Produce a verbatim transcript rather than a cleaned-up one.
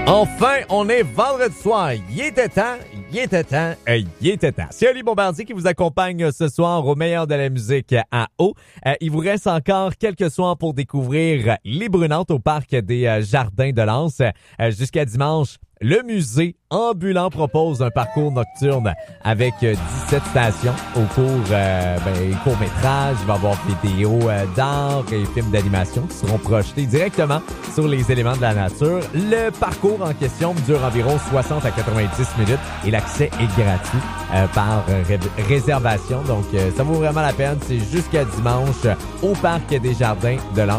Enfin, on est vendredi soir. Il était temps, il était temps, euh, il était temps. C'est Oli Bombardier qui vous accompagne ce soir au meilleur de la musique à eau. Euh, il vous reste encore quelques soirs pour découvrir les Brunantes au parc des euh, Jardins de Lens. Euh, jusqu'à dimanche, le musée ambulant propose un parcours nocturne avec euh, dix-sept stations au cours euh, ben, court-métrage. Il va y avoir vidéos euh, d'art et films d'animation qui seront projetés directement sur les éléments de la nature. Le parcours en question dure environ soixante à quatre-vingt-dix minutes et l'accès est gratuit euh, par ré- réservation. Donc, euh, ça vaut vraiment la peine. C'est jusqu'à dimanche au parc des Jardins de Lens.